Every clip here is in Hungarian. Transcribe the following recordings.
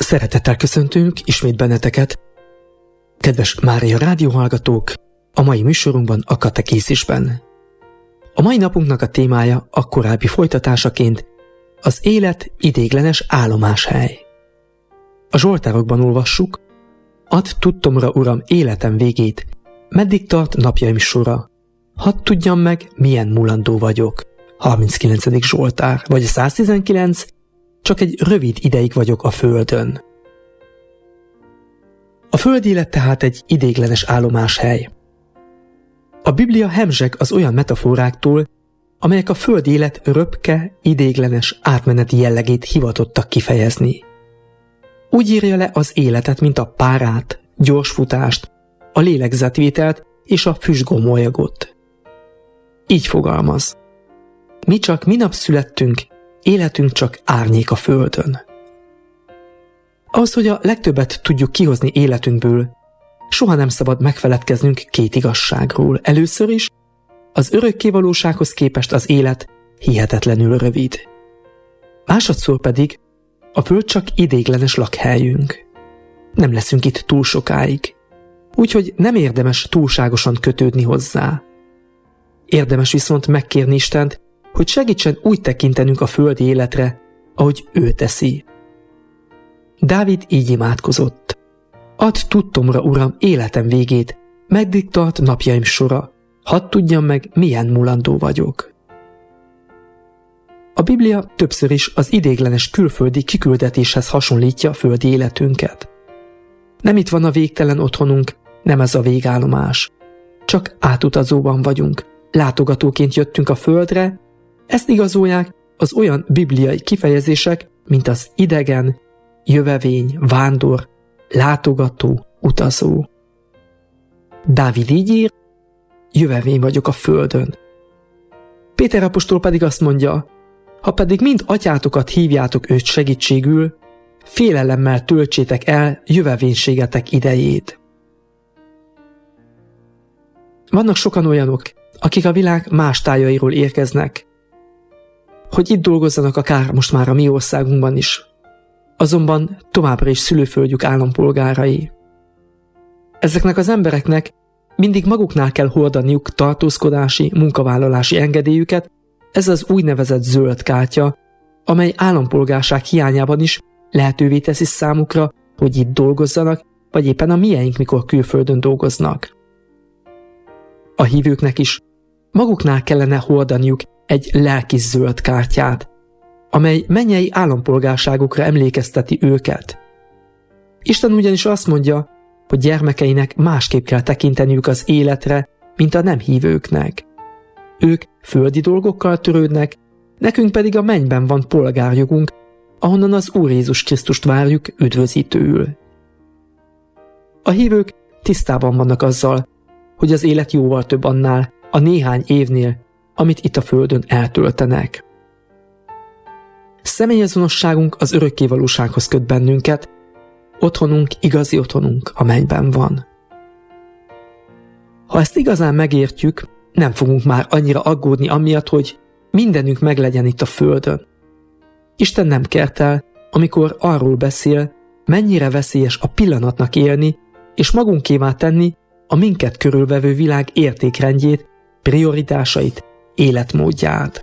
Szeretettel köszöntünk ismét benneteket, kedves Mária rádióhallgatók, a mai műsorunkban, a katekészisben. A mai napunknak a témája a korábbi folytatásaként az élet idéglenes állomáshely. A Zsoltárokban olvassuk: add tudtomra, Uram, életem végét, meddig tart napjaim sora, hadd tudjam meg, milyen mulandó vagyok. 39. Zsoltár, vagy a 119, csak egy rövid ideig vagyok a földön. A földi élet tehát egy idéglenes állomáshely. A Biblia hemzseg az olyan metaforáktól, amelyek a földi élet röpke, idéglenes, átmeneti jellegét hivatottak kifejezni. Úgy írja le az életet, mint a párát, gyorsfutást, a lélegzetvételt és a füstgomolyagot. Így fogalmaz: mi csak minap születtünk, életünk csak árnyék a földön. Ahhoz, hogy a legtöbbet tudjuk kihozni életünkből, soha nem szabad megfeledkeznünk két igazságról. Először is, az örökké valósághoz képest az élet hihetetlenül rövid. Másodszor pedig, a föld csak idéglenes lakhelyünk. Nem leszünk itt túl sokáig, úgyhogy nem érdemes túlságosan kötődni hozzá. Érdemes viszont megkérni Istent, hogy segítsen úgy tekintenünk a földi életre, ahogy ő teszi. Dávid így imádkozott: add tudtomra, Uram, életem végét, meddig tart napjaim sora, hadd tudjam meg, milyen mulandó vagyok. A Biblia többször is az idéglenes külföldi kiküldetéshez hasonlítja a földi életünket. Nem itt van a végtelen otthonunk, nem ez a végállomás. Csak átutazóban vagyunk, látogatóként jöttünk a földre. Ezt igazolják az olyan bibliai kifejezések, mint az idegen, jövevény, vándor, látogató, utazó. Dávid így ír: jövevény vagyok a földön. Péter apostol pedig azt mondja: ha pedig mind atyátokat hívjátok őt segítségül, félelemmel töltsétek el jövevénységetek idejét. Vannak sokan olyanok, akik a világ más tájairól érkeznek, hogy itt dolgozzanak akár most már a mi országunkban is, azonban továbbra is szülőföldjük állampolgárai. Ezeknek az embereknek mindig maguknál kell hordaniuk tartózkodási, munkavállalási engedélyüket, ez az úgynevezett zöld kártya, amely állampolgárság hiányában is lehetővé teszi számukra, hogy itt dolgozzanak, vagy éppen a mieink, mikor külföldön dolgoznak. A hívőknek is maguknál kellene hordaniuk egy lelki zöld kártyát, amely mennyei állampolgárságukra emlékezteti őket. Isten ugyanis azt mondja, hogy gyermekeinek másképp kell tekinteniük az életre, mint a nem hívőknek. Ők földi dolgokkal törődnek, nekünk pedig a mennyben van polgárjogunk, ahonnan az Úr Jézus Krisztust várjuk üdvözítőül. A hívők tisztában vannak azzal, hogy az élet jóval több annál, a néhány évnél, amit itt a földön eltöltenek. Személyazonosságunk az örökké valósághoz köt bennünket, otthonunk, igazi otthonunk a mennyben van. Ha ezt igazán megértjük, nem fogunk már annyira aggódni amiatt, hogy mindenünk meglegyen itt a földön. Isten nem kért el, amikor arról beszél, mennyire veszélyes a pillanatnak élni, és magunkévá tenni a minket körülvevő világ értékrendjét, prioritásait, életmódját.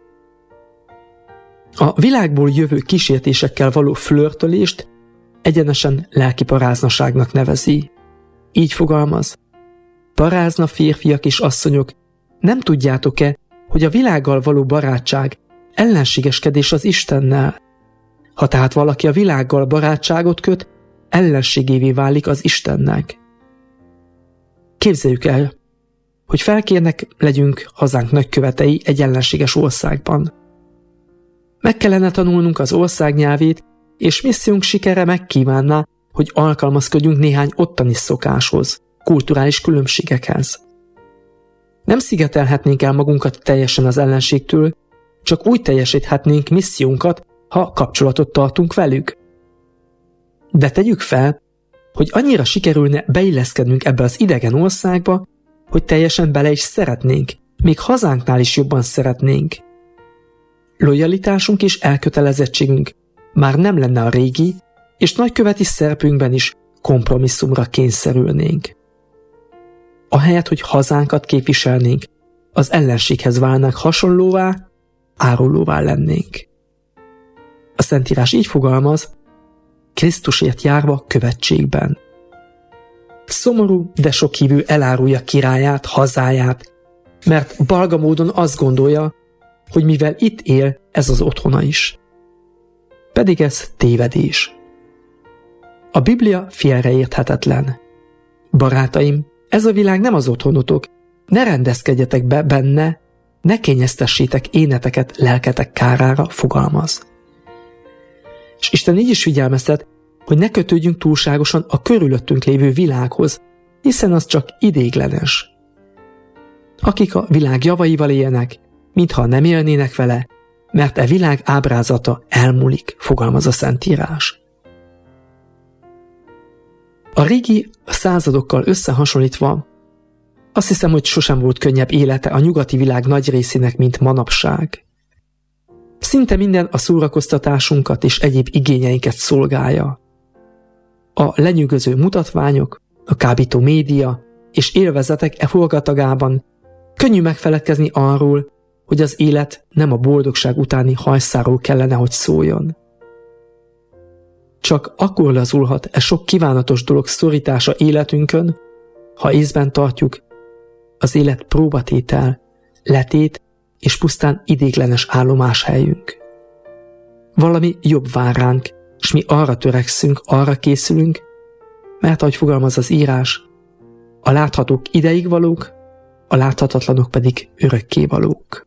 A világból jövő kísértésekkel való flörtölést egyenesen lelki paráznaságnak nevezi. Így fogalmaz: parázna férfiak és asszonyok, nem tudjátok-e, hogy a világgal való barátság ellenségeskedés az Istennel? Ha tehát valaki a világgal barátságot köt, ellenségévé válik az Istennek. Képzeljük el, hogy felkérnek legyünk hazánk nagykövetei egy ellenséges országban. Meg kellene tanulnunk az ország nyelvét, és missziónk sikere megkívánná, hogy alkalmazkodjunk néhány ottani szokáshoz, kulturális különbségekhez. Nem szigetelhetnénk el magunkat teljesen az ellenségtől, csak úgy teljesíthetnénk missziónkat, ha kapcsolatot tartunk velük. De tegyük fel, hogy annyira sikerülne beilleszkednünk ebbe az idegen országba, hogy teljesen bele is szeretnénk, még hazánknál is jobban szeretnénk. Lojalitásunk és elkötelezettségünk már nem lenne a régi, és nagyköveti szerepünkben is kompromisszumra kényszerülnénk. Ahelyett, hogy hazánkat képviselnénk, az ellenséghez válnánk hasonlóvá, árulóvá lennénk. A Szentírás így fogalmaz, Krisztusért járva követségben. Szomorú, de sok hívő elárulja királyát, hazáját, mert balga módon azt gondolja, hogy mivel itt él, ez az otthona is. Pedig ez tévedés. A Biblia félreérthetetlen. Barátaim, ez a világ nem az otthonotok, ne rendezkedjetek be benne, ne kényeztessétek éneteket lelketek kárára, fogalmaz. És Isten így is figyelmeztet, hogy ne kötődjünk túlságosan a körülöttünk lévő világhoz, hiszen az csak ideiglenes. Akik a világ javaival élnek, mintha nem élnének vele, mert e világ ábrázata elmúlik, fogalmaz a Szentírás. A régi századokkal összehasonlítva azt hiszem, hogy sosem volt könnyebb élete a nyugati világ nagy részének, mint manapság. Szinte minden a szórakoztatásunkat és egyéb igényeinket szolgálja. A lenyűgöző mutatványok, a kábító média és élvezetek e forgatagában könnyű megfeledkezni arról, hogy az élet nem a boldogság utáni hajszáról kellene, hogy szóljon. Csak akkor lazulhat e sok kívánatos dolog szorítása életünkön, ha észben tartjuk, az élet próbatétel, letét és pusztán idéglenes állomáshelyünk. Valami jobb vár ránk, s mi arra törekszünk, arra készülünk, mert ahogy fogalmaz az írás, a láthatók ideig valók, a láthatatlanok pedig örökké valók.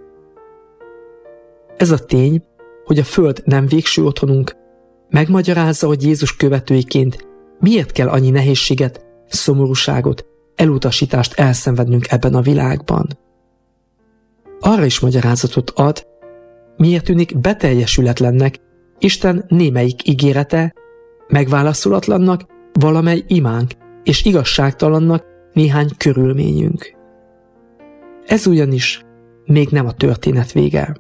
Ez a tény, hogy a föld nem végső otthonunk, megmagyarázza, hogy Jézus követőiként miért kell annyi nehézséget, szomorúságot, elutasítást elszenvednünk ebben a világban. Arra is magyarázatot ad, miért tűnik beteljesületlennek Isten némelyik ígérete, megválaszolatlannak valamely imánk, és igazságtalannak néhány körülményünk. Ez ugyanis még nem a történet vége.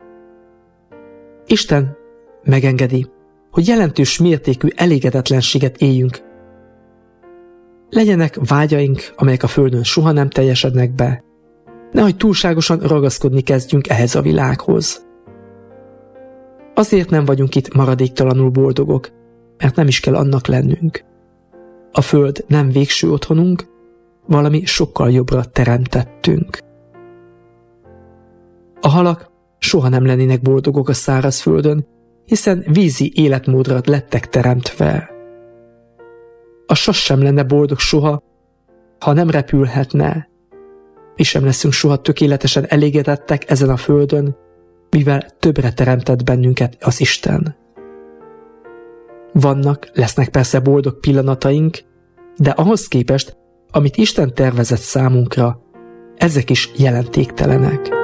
Isten megengedi, hogy jelentős mértékű elégedetlenséget éljünk. Legyenek vágyaink, amelyek a földön soha nem teljesednek be, nehogy túlságosan ragaszkodni kezdjünk ehhez a világhoz. Azért nem vagyunk itt maradéktalanul boldogok, mert nem is kell annak lennünk. A föld nem végső otthonunk, valami sokkal jobbra teremtettünk. A halak soha nem lennének boldogok a szárazföldön, hiszen vízi életmódra lettek teremtve. A sas sem lenne boldog soha, ha nem repülhetne. Mi sem leszünk soha tökéletesen elégedettek ezen a földön, mivel többre teremtett bennünket az Isten. Lesznek persze boldog pillanataink, de ahhoz képest, amit Isten tervezett számunkra, ezek is jelentéktelenek.